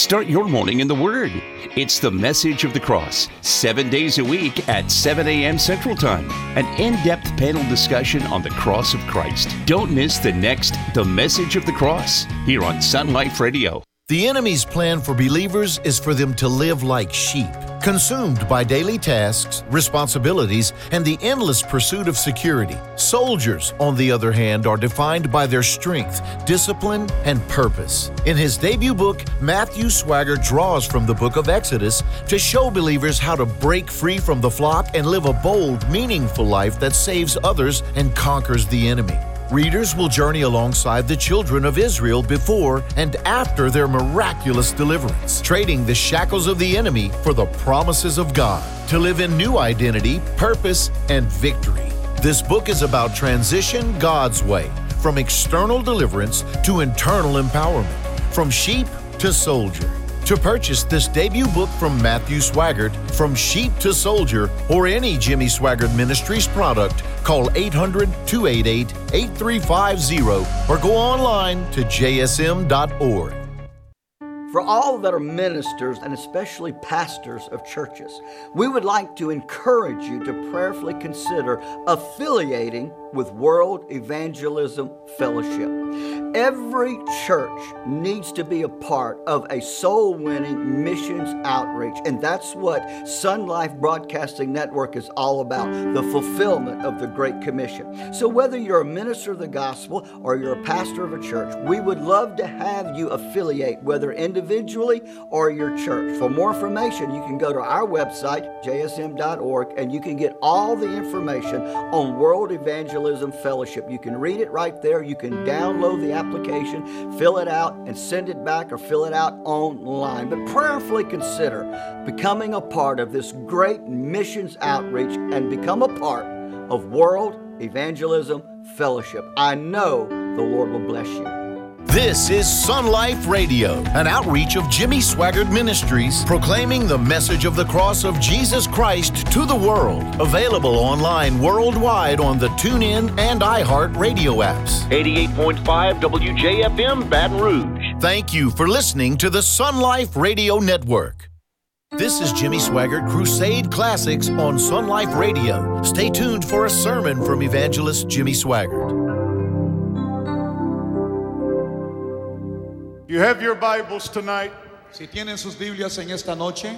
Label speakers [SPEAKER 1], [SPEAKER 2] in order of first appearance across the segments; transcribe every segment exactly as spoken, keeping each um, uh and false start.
[SPEAKER 1] Start your morning in the Word. It's the Message of the Cross, seven days a week at seven a.m. Central Time. An in-depth panel discussion on the cross of Christ. Don't miss the next The Message of the Cross here on Sun Life Radio.
[SPEAKER 2] The enemy's plan for believers is for them to live like sheep, consumed by daily tasks, responsibilities, and the endless pursuit of security. Soldiers, on the other hand, are defined by their strength, discipline, and purpose. In his debut book, Matthew Swaggart draws from the book of Exodus to show believers how to break free from the flock and live a bold, meaningful life that saves others and conquers the enemy. Readers will journey alongside the children of Israel before and after their miraculous deliverance, trading the shackles of the enemy for the promises of God, to live in new identity, purpose, and victory. This book is about transition God's way, from external deliverance to internal empowerment, from sheep to soldier. To purchase this debut book from Matthew Swaggart, From Sheep to Soldier, or any Jimmy Swaggart Ministries product, call eight hundred, two eight eight, eight three five zero or go online to j s m dot org.
[SPEAKER 3] For all that are ministers and especially pastors of churches, we would like to encourage you to prayerfully consider affiliating with World Evangelism Fellowship. Every church needs to be a part of a soul-winning missions outreach, and that's what Sun Life Broadcasting Network is all about, the fulfillment of the Great Commission. So whether you're a minister of the gospel or you're a pastor of a church, we would love to have you affiliate, whether individually or your church. For more information, you can go to our website, j s m dot org, and you can get all the information on World Evangelism Fellowship. You can read it right there. You can download the application, fill it out, and send it back or fill it out online. But prayerfully consider becoming a part of this great missions outreach and become a part of World Evangelism Fellowship. I know the Lord will bless you.
[SPEAKER 2] This is Sun Life Radio, an outreach of Jimmy Swaggart Ministries, proclaiming the message of the cross of Jesus Christ to the world. Available online worldwide on the TuneIn and iHeart radio apps.
[SPEAKER 4] eighty-eight point five W J F M Baton Rouge.
[SPEAKER 2] Thank you for listening to the Sun Life Radio Network. This is Jimmy Swaggart Crusade Classics on Sun Life Radio. Stay tuned for a sermon from evangelist Jimmy Swaggart.
[SPEAKER 5] You have your Bibles tonight.
[SPEAKER 6] Si tienen sus Biblias en esta noche,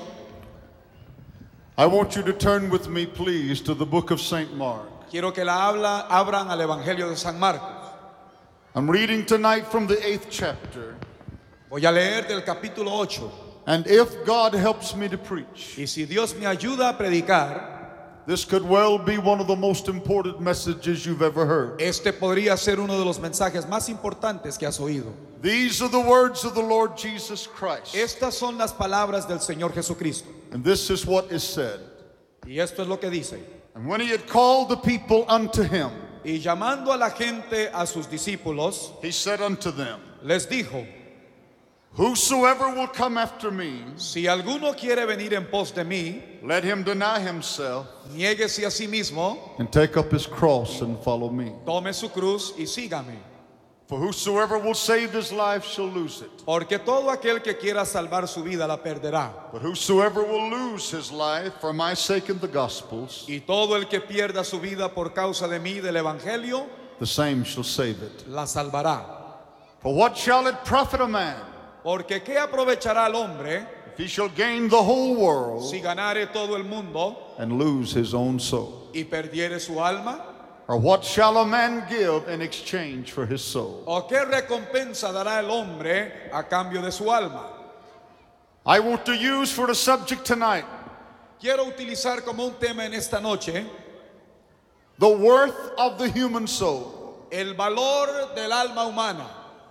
[SPEAKER 5] I want you to turn with me, please, to the book of Saint Mark.
[SPEAKER 6] quiero que la habla, abran al Evangelio de San Marcos.
[SPEAKER 5] I'm reading tonight from the eighth chapter.
[SPEAKER 6] Voy a leer del capítulo ocho.
[SPEAKER 5] And if God helps me to preach,
[SPEAKER 6] Y si Dios me ayuda a predicar,
[SPEAKER 5] this could well be one of the most important messages you've ever heard.
[SPEAKER 6] este podría ser uno de los mensajes más importantes que has oído.
[SPEAKER 5] These are the words of the Lord Jesus Christ.
[SPEAKER 6] Estas son las palabras del Señor Jesucristo.
[SPEAKER 5] And this is what is said.
[SPEAKER 6] Y esto es lo que dice.
[SPEAKER 5] And when he had called the people unto him,
[SPEAKER 6] Y llamando a la gente a sus discípulos,
[SPEAKER 5] he said unto them,
[SPEAKER 6] les dijo,
[SPEAKER 5] whosoever will come after me,
[SPEAKER 6] si alguno quiere venir en pos de mí,
[SPEAKER 5] let him deny himself
[SPEAKER 6] niéguese a sí mismo,
[SPEAKER 5] and take up his cross and follow me.
[SPEAKER 6] tome su cruz y sígame.
[SPEAKER 5] For whosoever will save his life shall lose it.
[SPEAKER 6] Porque todo aquel que quiera salvar su vida la perderá.
[SPEAKER 5] But whosoever will lose his life for my sake and the gospel's,
[SPEAKER 6] Y todo el que pierda su vida por causa de mí, del Evangelio,
[SPEAKER 5] the same shall save it.
[SPEAKER 6] la salvará.
[SPEAKER 5] For what shall it profit a man
[SPEAKER 6] Porque ¿qué aprovechará al hombre
[SPEAKER 5] if he shall gain the whole world
[SPEAKER 6] si ganare todo el mundo
[SPEAKER 5] and lose his own soul?
[SPEAKER 6] y perdiere su alma?
[SPEAKER 5] Or what shall a man give in exchange for his soul?
[SPEAKER 6] ¿O qué recompensa dará el hombre a cambio de su alma?
[SPEAKER 5] I want to use for the subject tonight
[SPEAKER 6] Quiero utilizar como un tema en esta noche
[SPEAKER 5] the worth of the human soul.
[SPEAKER 6] el valor del alma humana.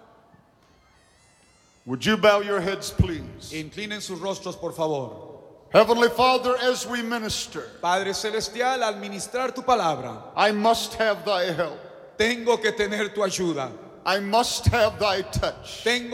[SPEAKER 5] Would you bow your heads, please?
[SPEAKER 6] Inclinen sus rostros, por favor.
[SPEAKER 5] Heavenly Father, as we minister,
[SPEAKER 6] Padre Celestial, al ministrar tu palabra,
[SPEAKER 5] I must have thy help.
[SPEAKER 6] tengo que tener tu ayuda.
[SPEAKER 5] I must have thy touch.
[SPEAKER 6] Tengo